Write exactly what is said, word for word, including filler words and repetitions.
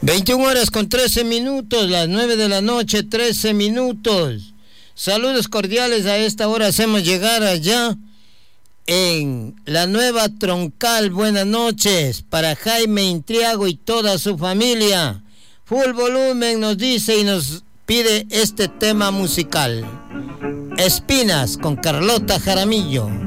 veintiuna horas con trece minutos, las nueve de la noche, trece minutos. Saludos cordiales, a esta hora hacemos llegar allá en la Nueva Troncal. Buenas noches para Jaime Intriago y toda su familia. Full volumen nos dice y nos pide este tema musical. Espinas con Carlota Jaramillo.